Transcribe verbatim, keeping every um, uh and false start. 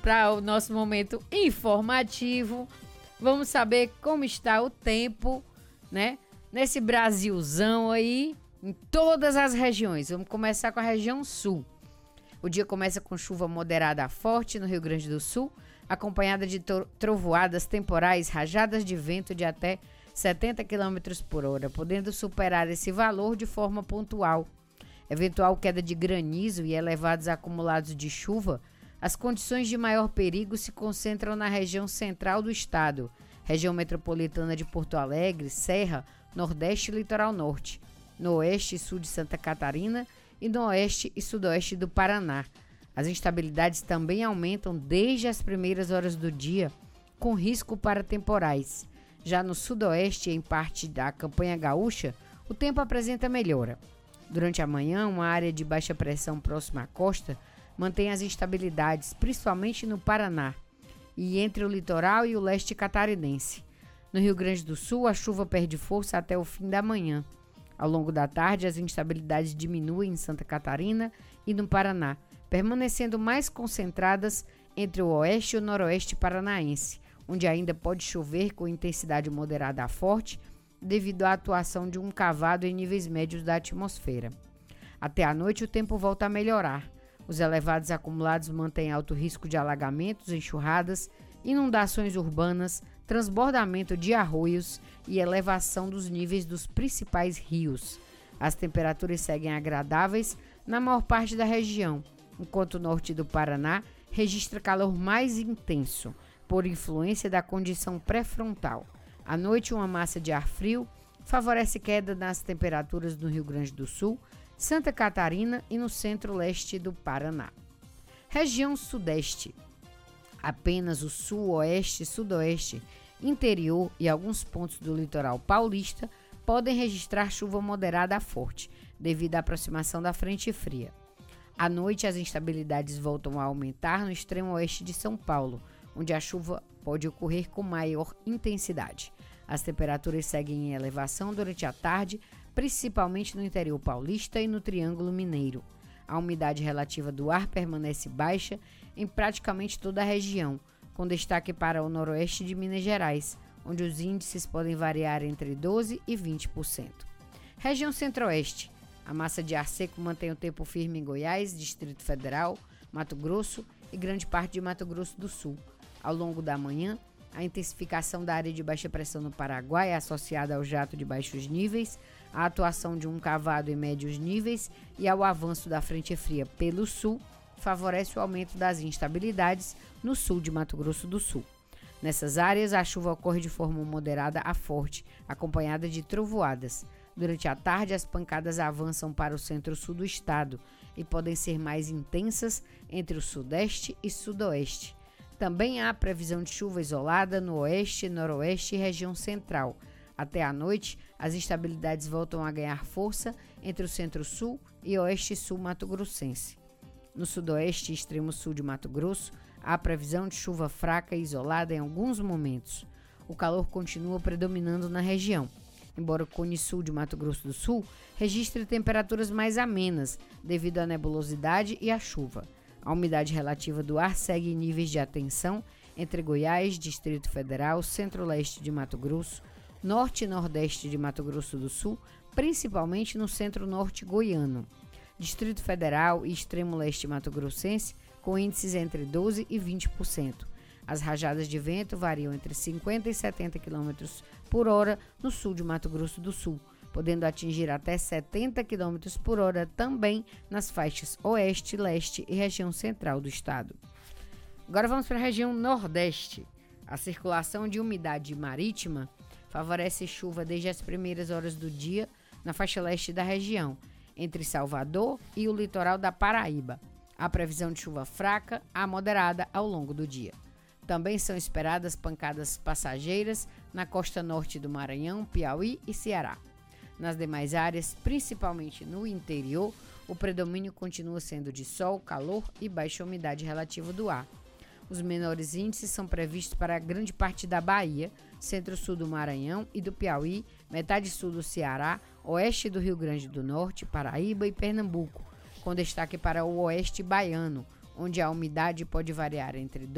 para o nosso momento informativo. Vamos saber como está o tempo, né? Nesse Brasilzão aí, em todas as regiões. Vamos começar com a região sul. O dia começa com chuva moderada a forte no Rio Grande do Sul, acompanhada de trovoadas temporais, rajadas de vento de até setenta quilômetros por hora, podendo superar esse valor de forma pontual. Eventual queda de granizo e elevados acumulados de chuva, as condições de maior perigo se concentram na região central do estado, região metropolitana de Porto Alegre, Serra, Nordeste e Litoral Norte, no oeste e sul de Santa Catarina e no oeste e sudoeste do Paraná. As instabilidades também aumentam desde as primeiras horas do dia, com risco para temporais. Já no sudoeste e em parte da campanha gaúcha, o tempo apresenta melhora. Durante a manhã, uma área de baixa pressão próxima à costa mantém as instabilidades, principalmente no Paraná e entre o litoral e o leste catarinense. No Rio Grande do Sul, a chuva perde força até o fim da manhã. Ao longo da tarde, as instabilidades diminuem em Santa Catarina e no Paraná, permanecendo mais concentradas entre o oeste e o noroeste paranaense, onde ainda pode chover com intensidade moderada a forte, devido à atuação de um cavado em níveis médios da atmosfera. Até a noite, o tempo volta a melhorar. Os elevados acumulados mantêm alto risco de alagamentos, enxurradas, inundações urbanas, transbordamento de arroios e elevação dos níveis dos principais rios. As temperaturas seguem agradáveis na maior parte da região, enquanto o norte do Paraná registra calor mais intenso, por influência da condição pré-frontal. À noite, uma massa de ar frio favorece queda nas temperaturas no Rio Grande do Sul, Santa Catarina e no centro-leste do Paraná. Região Sudeste. Apenas o sul, oeste, sudoeste, interior e alguns pontos do litoral paulista podem registrar chuva moderada a forte, devido à aproximação da frente fria. À noite, as instabilidades voltam a aumentar no extremo oeste de São Paulo, onde a chuva pode ocorrer com maior intensidade. As temperaturas seguem em elevação durante a tarde, principalmente no interior paulista e no Triângulo Mineiro. A umidade relativa do ar permanece baixa em praticamente toda a região, com destaque para o noroeste de Minas Gerais, onde os índices podem variar entre doze por cento e vinte por cento. Região Centro-Oeste. A massa de ar seco mantém o tempo firme em Goiás, Distrito Federal, Mato Grosso e grande parte de Mato Grosso do Sul. Ao longo da manhã, a intensificação da área de baixa pressão no Paraguai, associada ao jato de baixos níveis, à atuação de um cavado em médios níveis e ao avanço da frente fria pelo sul, favorece o aumento das instabilidades no sul de Mato Grosso do Sul. Nessas áreas, a chuva ocorre de forma moderada a forte, acompanhada de trovoadas. Durante a tarde, as pancadas avançam para o centro-sul do estado e podem ser mais intensas entre o sudeste e sudoeste. Também há previsão de chuva isolada no oeste, noroeste e região central. Até à noite, as instabilidades voltam a ganhar força entre o centro-sul e oeste-sul mato-grossense. No sudoeste e extremo sul de Mato Grosso, há previsão de chuva fraca e isolada em alguns momentos. O calor continua predominando na região, embora o cone sul de Mato Grosso do Sul registre temperaturas mais amenas devido à nebulosidade e à chuva. A umidade relativa do ar segue em níveis de atenção entre Goiás, Distrito Federal, centro-leste de Mato Grosso, norte e nordeste de Mato Grosso do Sul, principalmente no centro-norte goiano, Distrito Federal e extremo-leste mato-grossense, com índices entre doze por cento e vinte por cento. As rajadas de vento variam entre cinquenta e setenta quilômetros por hora no sul de Mato Grosso do Sul, podendo atingir até setenta quilômetros por hora também nas faixas oeste, leste e região central do estado. Agora vamos para a região nordeste. A circulação de umidade marítima favorece chuva desde as primeiras horas do dia na faixa leste da região, entre Salvador e o litoral da Paraíba. Há previsão de chuva fraca a moderada ao longo do dia. Também são esperadas pancadas passageiras na costa norte do Maranhão, Piauí e Ceará. Nas demais áreas, principalmente no interior, o predomínio continua sendo de sol, calor e baixa umidade relativa do ar. Os menores índices são previstos para a grande parte da Bahia, centro-sul do Maranhão e do Piauí, metade sul do Ceará, oeste do Rio Grande do Norte, Paraíba e Pernambuco, com destaque para o oeste baiano, onde a umidade pode variar entre